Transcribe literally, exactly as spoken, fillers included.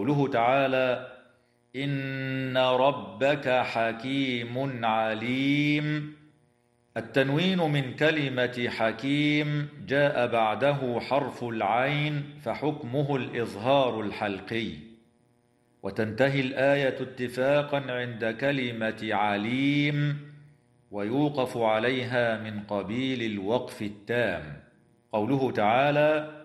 قوله تعالى: إن ربك حكيم عليم. التنوين من كلمة حكيم جاء بعده حرف العين، فحكمه الإظهار الحلقي. وتنتهي الآية اتفاقا عند كلمة عليم، ويوقف عليها من قبيل الوقف التام. قوله تعالى: